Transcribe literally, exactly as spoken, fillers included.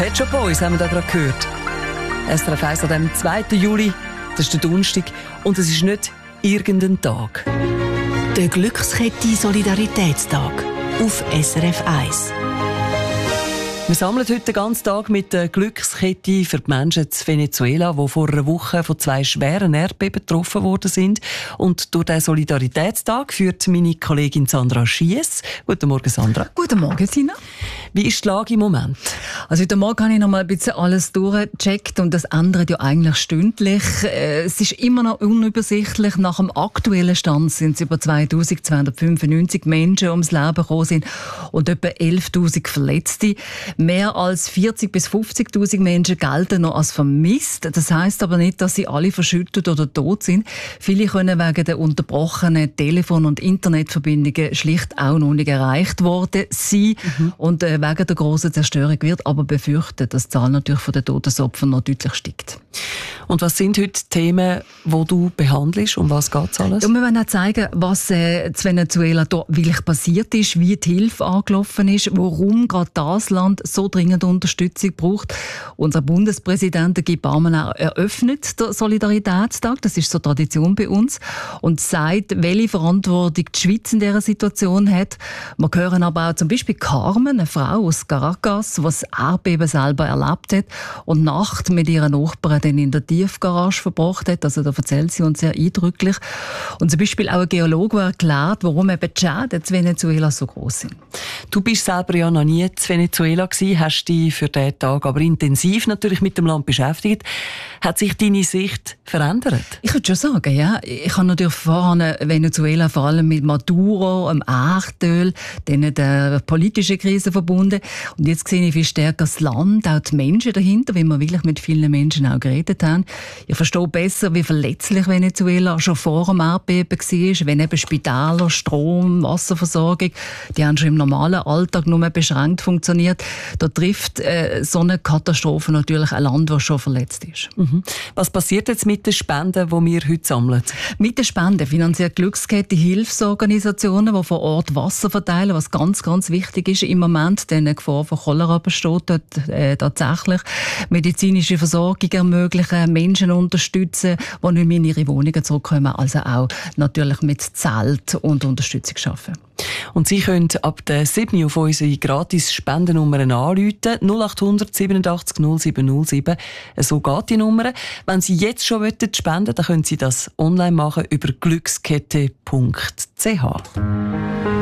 Pet Shop Boys haben wir da gerade gehört. S R F eins an dem zweiten Juli, das ist der Donnerstag, und es ist nicht irgendein Tag. Der Glückskette Solidaritätstag auf S R F eins. Wir sammeln heute den ganzen Tag mit der Glückskette für die Menschen in Venezuela, die vor einer Woche von zwei schweren Erdbeben betroffen worden sind. Und durch diesen Solidaritätstag führt meine Kollegin Sandra Schiess. Guten Morgen, Sandra. Guten Morgen, Sina. Wie ist die Lage im Moment? Also heute Morgen habe ich noch mal ein bisschen alles durchgecheckt und das ändert ja eigentlich stündlich. Es ist immer noch unübersichtlich. Nach dem aktuellen Stand sind es über zweitausendzweihundertfünfundneunzig Menschen ums Leben gekommen sind und etwa elftausend Verletzte. Mehr als vierzig bis fünfzigtausend Menschen gelten noch als vermisst. Das heisst aber nicht, dass sie alle verschüttet oder tot sind. Viele können wegen der unterbrochenen Telefon- und Internetverbindungen schlicht auch noch nicht erreicht worden sein. Mhm. Und äh, wegen der grossen Zerstörung wird aber befürchtet, dass die Zahl natürlich von den Todesopfern noch deutlich steigt. Und was sind heute die Themen, die du behandelst? Um was geht es alles? Ja, wir wollen auch zeigen, was äh, in Venezuela da wirklich passiert ist, wie die Hilfe angelaufen ist, warum gerade das Land so dringend Unterstützung braucht. Unser Bundespräsident Guy Parmelin eröffnet den Solidaritätstag, das ist so Tradition bei uns, und sagt, welche Verantwortung die Schweiz in dieser Situation hat. Wir hören aber auch zum Beispiel Carmen, eine Frau aus Caracas, die das Erdbeben selber erlebt hat und Nacht mit ihren Nachbarn dann in der Tiefgarage verbracht hat. Also da erzählt sie uns sehr eindrücklich. Und zum Beispiel auch ein Geologe, der erklärt, warum eben die Schäden in Venezuela so groß sind. Du bist selber ja noch nie in Venezuela gewesen, hast dich für diesen Tag aber intensiv natürlich mit dem Land beschäftigt. Hat sich deine Sicht verändert? Ich würde schon sagen, ja. Ich habe natürlich vorher Venezuela vor allem mit Maduro, dem Erdöl, dann der politischen Krise verbunden. Und jetzt sehe ich viel stärker das Land, auch die Menschen dahinter, weil wir wirklich mit vielen Menschen auch geredet haben. Ich verstehe besser, wie verletzlich Venezuela schon vor dem Erdbeben war, wenn eben Spitäler, Strom, Wasserversorgung, die haben schon im normalen Alltag nur beschränkt funktioniert. Da trifft äh, so eine Katastrophe natürlich ein Land, das schon verletzt ist. Mhm. Was passiert jetzt mit den Spenden, die wir heute sammeln? Mit den Spenden finanziert Glückskette Hilfsorganisationen, die vor Ort Wasser verteilen, was ganz, ganz wichtig ist im Moment, denn eine Gefahr von Cholera besteht dort äh, tatsächlich. Medizinische Versorgung ermöglichen, Menschen unterstützen, die nicht mehr in ihre Wohnungen zurückkommen, also auch natürlich mit Zelt und Unterstützung schaffen. Und Sie können ab der sieben auf unsere gratis Spendennummern anrufen. null acht hundert siebenundachtzig null sieben null sieben. So geht die Nummer. Wenn Sie jetzt schon spenden wollen, dann können Sie das online machen über glückskette punkt c h.